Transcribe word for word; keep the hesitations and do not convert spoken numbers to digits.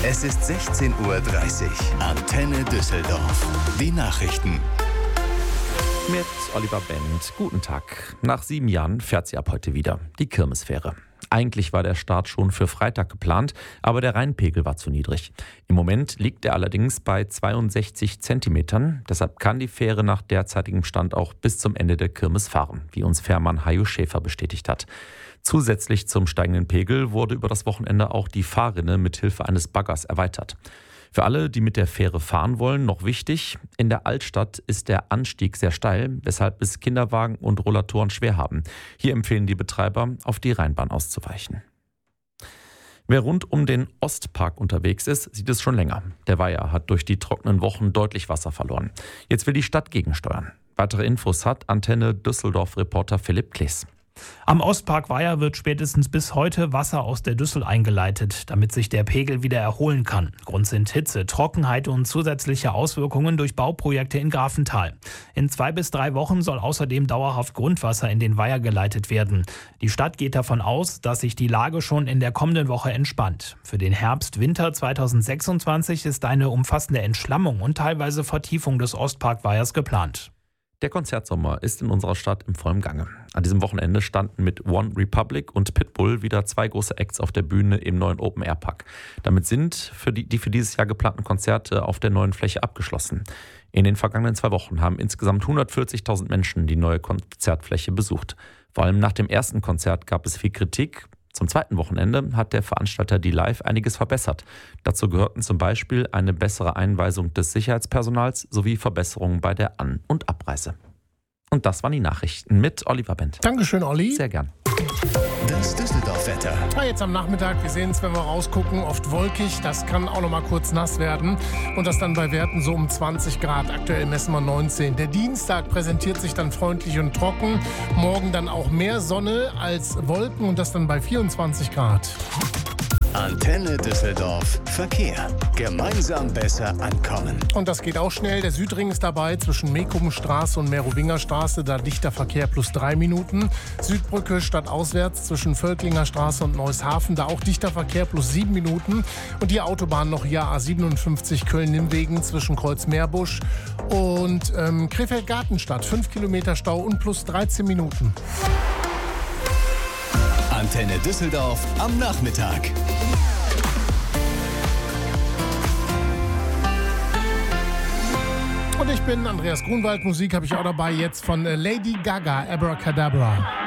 Es ist sechzehn Uhr dreißig. Antenne Düsseldorf. Die Nachrichten. Mit Oliver Bent. Guten Tag. Nach sieben Jahren fährt sie ab heute wieder. Die Kirmesfähre. Eigentlich war der Start schon für Freitag geplant, aber der Rheinpegel war zu niedrig. Im Moment liegt er allerdings bei zweiundsechzig Zentimetern. Deshalb kann die Fähre nach derzeitigem Stand auch bis zum Ende der Kirmes fahren, wie uns Fährmann Hajo Schäfer bestätigt hat. Zusätzlich zum steigenden Pegel wurde über das Wochenende auch die Fahrrinne mit Hilfe eines Baggers erweitert. Für alle, die mit der Fähre fahren wollen, noch wichtig: In der Altstadt ist der Anstieg sehr steil, weshalb es Kinderwagen und Rollatoren schwer haben. Hier empfehlen die Betreiber, auf die Rheinbahn auszuweichen. Wer rund um den Ostpark unterwegs ist, sieht es schon länger. Der Weiher hat durch die trockenen Wochen deutlich Wasser verloren. Jetzt will die Stadt gegensteuern. Weitere Infos hat Antenne Düsseldorf-Reporter Philipp Klees. Am Ostparkweiher wird spätestens bis heute Wasser aus der Düssel eingeleitet, damit sich der Pegel wieder erholen kann. Grund sind Hitze, Trockenheit und zusätzliche Auswirkungen durch Bauprojekte in Grafenthal. In zwei bis drei Wochen soll außerdem dauerhaft Grundwasser in den Weiher geleitet werden. Die Stadt geht davon aus, dass sich die Lage schon in der kommenden Woche entspannt. Für den Herbst-Winter zweitausendsechsundzwanzig ist eine umfassende Entschlammung und teilweise Vertiefung des Ostparkweihers geplant. Der Konzertsommer ist in unserer Stadt im vollen Gange. An diesem Wochenende standen mit One Republic und Pitbull wieder zwei große Acts auf der Bühne im neuen Open-Air-Park. Damit sind für die, die für dieses Jahr geplanten Konzerte auf der neuen Fläche abgeschlossen. In den vergangenen zwei Wochen haben insgesamt hundertvierzigtausend Menschen die neue Konzertfläche besucht. Vor allem nach dem ersten Konzert gab es viel Kritik. Zum zweiten Wochenende hat der Veranstalter die Live einiges verbessert. Dazu gehörten zum Beispiel eine bessere Einweisung des Sicherheitspersonals sowie Verbesserungen bei der An- und Abreise. Und das waren die Nachrichten mit Oliver Bent. Dankeschön, Olli. Sehr gern. Das Düsseldorf-Wetter. Ja, jetzt am Nachmittag, wir sehen es, wenn wir rausgucken, oft wolkig. Das kann auch noch mal kurz nass werden. Und das dann bei Werten so um zwanzig Grad. Aktuell messen wir neunzehn. Der Dienstag präsentiert sich dann freundlich und trocken. Morgen dann auch mehr Sonne als Wolken und das dann bei vierundzwanzig Grad. Antenne Düsseldorf. Verkehr. Gemeinsam besser ankommen. Und das geht auch schnell. Der Südring ist dabei zwischen Mekumstraße und Merowingerstraße. Da dichter Verkehr plus drei Minuten. Südbrücke stadtauswärts zwischen Völklinger Straße und Neushafen. Da auch dichter Verkehr plus sieben Minuten. Und die Autobahn noch hier A siebenundfünfzig Köln-Nimmwegen zwischen Kreuz-Meerbusch und ähm, Krefeld-Gartenstadt. fünf Kilometer Stau und plus dreizehn Minuten. Antenne Düsseldorf am Nachmittag. Und ich bin Andreas Grunwald. Musik habe ich auch dabei jetzt von Lady Gaga, Abracadabra.